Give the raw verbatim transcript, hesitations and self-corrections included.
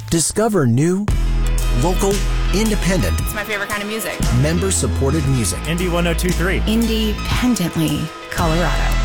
Discover new, local, independent, It's my favorite kind of music. member-supported music. Indy one oh two point three. Independently Colorado.